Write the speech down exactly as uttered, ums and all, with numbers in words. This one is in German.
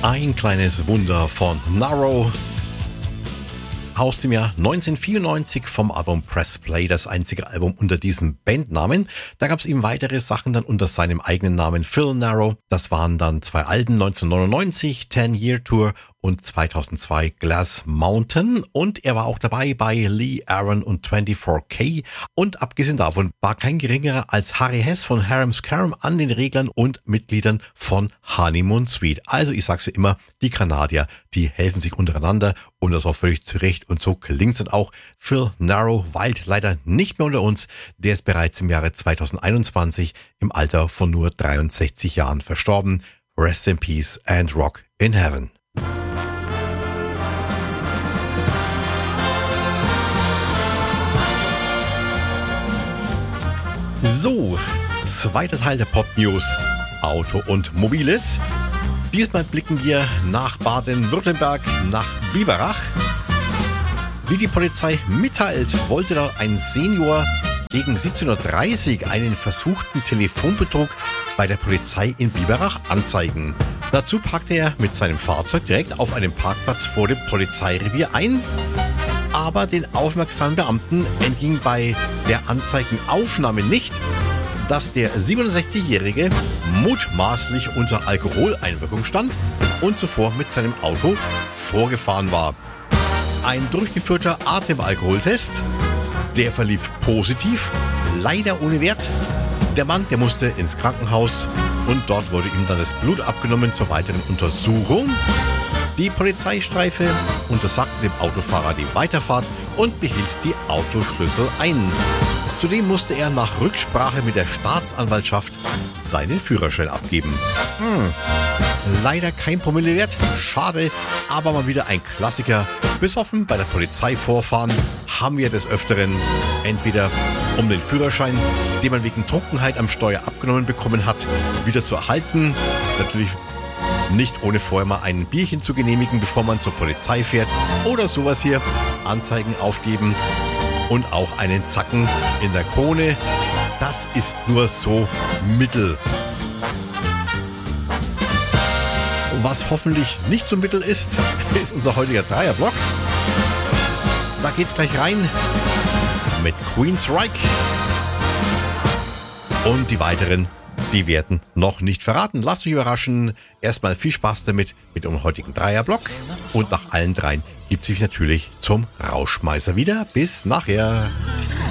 Ein kleines Wunder von Narrow aus dem Jahr neunzehnhundertvierundneunzig vom Album Press Play, das einzige Album unter diesem Bandnamen. Da gab es ihm weitere Sachen dann unter seinem eigenen Namen Phil Narrow. Das waren dann zwei Alben, neunzehnhundertneunundneunzig, Ten Year Tour und zweitausendzwei Glass Mountain. Und er war auch dabei bei Lee Aaron und vierundzwanzig K. Und abgesehen davon war kein geringerer als Harry Hess von Harum Scarum an den Reglern und Mitgliedern von Honeymoon Suite. Also ich sag's ja immer, die Kanadier, die helfen sich untereinander und das auch völlig zurecht. Und so klingt's dann auch. Phil Narrow weilt leider nicht mehr unter uns. Der ist bereits im Jahre zweitausendeinundzwanzig im Alter von nur dreiundsechzig Jahren verstorben. Rest in Peace and Rock in Heaven. So, zweiter Teil der Pop News, Auto und Mobiles. Diesmal blicken wir nach Baden-Württemberg, nach Biberach. Wie die Polizei mitteilt, wollte dort ein Senior gegen siebzehn Uhr dreißig einen versuchten Telefonbetrug bei der Polizei in Biberach anzeigen. Dazu parkte er mit seinem Fahrzeug direkt auf einem Parkplatz vor dem Polizeirevier ein. Aber den aufmerksamen Beamten entging bei der Anzeigenaufnahme nicht, dass der siebenundsechzigjährige mutmaßlich unter Alkoholeinwirkung stand und zuvor mit seinem Auto vorgefahren war. Ein durchgeführter Atemalkoholtest, der verlief positiv, leider ohne Wert. Der Mann, der musste ins Krankenhaus und dort wurde ihm dann das Blut abgenommen zur weiteren Untersuchung. Die Polizeistreife untersagte dem Autofahrer die Weiterfahrt und behielt die Autoschlüssel ein. Zudem musste er nach Rücksprache mit der Staatsanwaltschaft seinen Führerschein abgeben. Hm, leider kein Promille wert, schade, aber mal wieder ein Klassiker. Besoffen bei der Polizei vorfahren haben wir des Öfteren, entweder um den Führerschein, den man wegen Trunkenheit am Steuer abgenommen bekommen hat, wieder zu erhalten. Natürlich nicht ohne vorher mal ein Bierchen zu genehmigen, bevor man zur Polizei fährt. Oder sowas hier, Anzeigen aufgeben und auch einen Zacken in der Krone. Das ist nur so mittel. Was hoffentlich nicht so mittel ist, ist unser heutiger Dreierblock. Da geht's gleich rein mit Queensryche. Und die weiteren, die werden noch nicht verraten. Lasst euch überraschen. Erstmal viel Spaß damit mit dem heutigen Dreierblock. Und nach allen dreien gibt es sich natürlich zum Rauschmeißer wieder. Bis nachher.